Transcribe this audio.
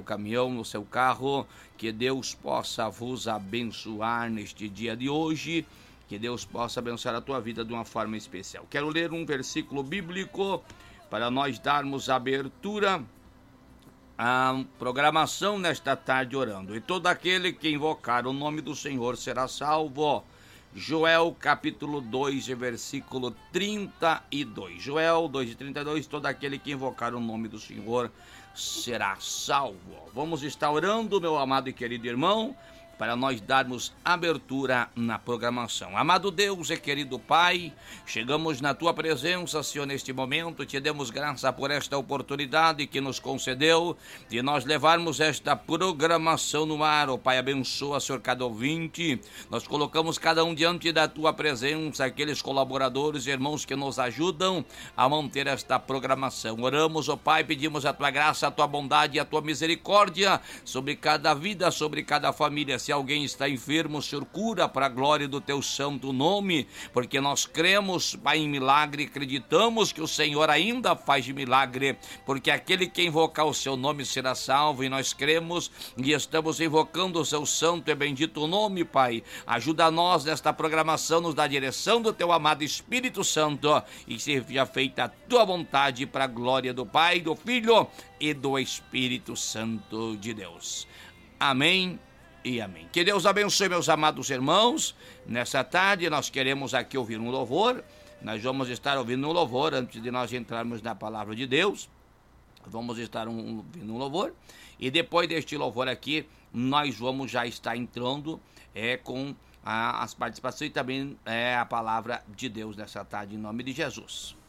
seu caminhão, no seu carro. Que Deus possa vos abençoar neste dia de hoje. Que Deus possa abençoar a tua vida de uma forma especial. Quero ler um versículo bíblico para nós darmos abertura à programação nesta tarde orando. E todo aquele que invocar o nome do Senhor será salvo. Joel capítulo 2, versículo 32. Joel 2:32, todo aquele que invocar o nome do Senhor será salvo. Vamos estar orando, meu amado e querido irmão, para nós darmos abertura na programação. Amado Deus e querido Pai, chegamos na Tua presença, Senhor, neste momento, te demos graça por esta oportunidade que nos concedeu de nós levarmos esta programação no ar. Ó Pai, abençoa, Senhor, cada ouvinte. Nós colocamos cada um diante da Tua presença, aqueles colaboradores e irmãos que nos ajudam a manter esta programação. Oramos, ó Pai, pedimos a Tua graça, a Tua bondade e a Tua misericórdia sobre cada vida, sobre cada família. Se alguém está enfermo, Senhor, cura para a glória do Teu santo nome, porque nós cremos, Pai, em milagre, acreditamos que o Senhor ainda faz milagre, porque aquele que invocar o Seu nome será salvo, e nós cremos e estamos invocando o Seu santo e bendito nome, Pai. Ajuda nós nesta programação, nos dá a direção do Teu amado Espírito Santo, e seja feita a Tua vontade para a glória do Pai, do Filho e do Espírito Santo de Deus. Amém e amém. Que Deus abençoe, meus amados irmãos. Nessa tarde nós queremos aqui ouvir um louvor. Nós vamos estar ouvindo um louvor antes de nós entrarmos na palavra de Deus. Vamos estar ouvindo um louvor. E depois deste louvor aqui, nós vamos já estar entrando com as participações e também a palavra de Deus nessa tarde, em nome de Jesus.